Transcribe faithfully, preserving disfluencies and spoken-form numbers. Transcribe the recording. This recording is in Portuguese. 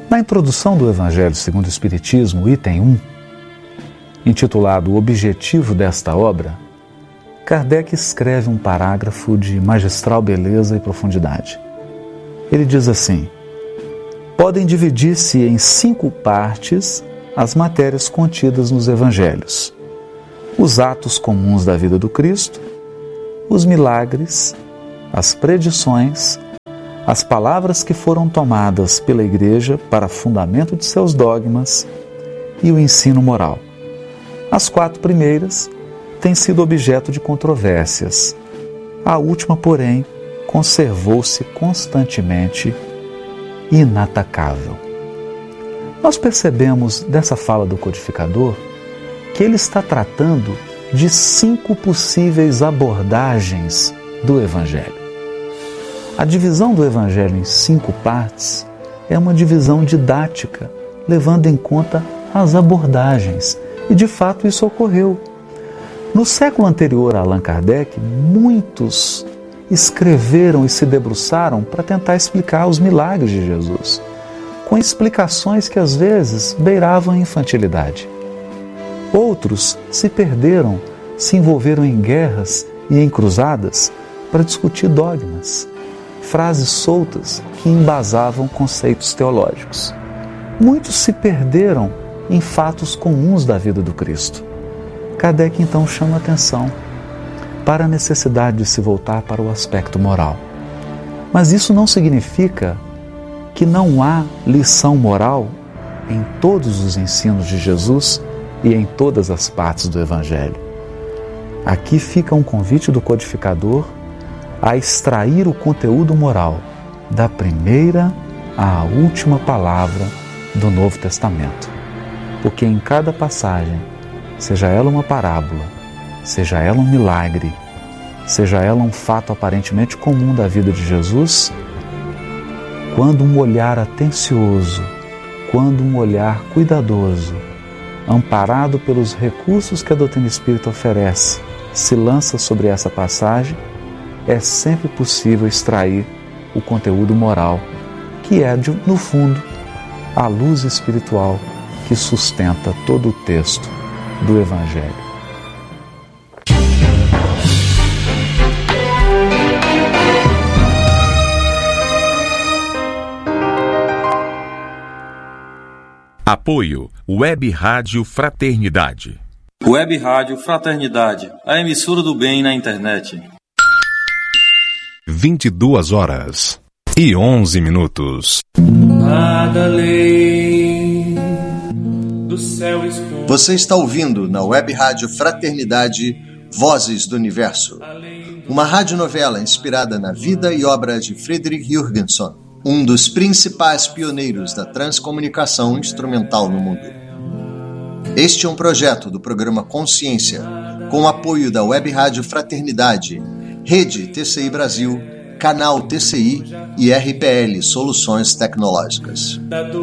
Na introdução do Evangelho segundo o Espiritismo, item um, intitulado O Objetivo desta Obra, Kardec escreve um parágrafo de magistral beleza e profundidade. Ele diz assim: podem dividir-se em cinco partes as matérias contidas nos Evangelhos: os atos comuns da vida do Cristo, os milagres, as predições, as palavras que foram tomadas pela Igreja para fundamento de seus dogmas e o ensino moral. As quatro primeiras têm sido objeto de controvérsias. A última, porém, conservou-se constantemente inatacável. Nós percebemos dessa fala do codificador que ele está tratando de cinco possíveis abordagens do Evangelho. A divisão do Evangelho em cinco partes é uma divisão didática, levando em conta as abordagens. E, de fato, isso ocorreu. No século anterior a Allan Kardec, muitos escreveram e se debruçaram para tentar explicar os milagres de Jesus, com explicações que, às vezes, beiravam a infantilidade. Outros se perderam, se envolveram em guerras e em cruzadas para discutir dogmas, frases soltas que embasavam conceitos teológicos. Muitos se perderam em fatos comuns da vida do Cristo. Kardec então chama atenção para a necessidade de se voltar para o aspecto moral. Mas isso não significa que não há lição moral em todos os ensinos de Jesus e em todas as partes do Evangelho. Aqui fica um convite do codificador a extrair o conteúdo moral da primeira à última palavra do Novo Testamento. Porque em cada passagem, seja ela uma parábola, seja ela um milagre, seja ela um fato aparentemente comum da vida de Jesus, quando um olhar atencioso, quando um olhar cuidadoso, amparado pelos recursos que a doutrina espírita oferece, se lança sobre essa passagem, é sempre possível extrair o conteúdo moral, que é, no fundo, a luz espiritual que sustenta todo o texto do Evangelho. Apoio Web Rádio Fraternidade. Web Rádio Fraternidade, a emissora do bem na internet. vinte e duas horas e onze minutos. Nada além do céu escuro. Você está ouvindo na Web Rádio Fraternidade Vozes do Universo, uma radionovela inspirada na vida e obra de Frederick Jürgenson, um dos principais pioneiros da transcomunicação instrumental no mundo. Este é um projeto do programa Consciência, com o apoio da Web Rádio Fraternidade, Rede T C I Brasil, Canal T C I e R P L Soluções Tecnológicas.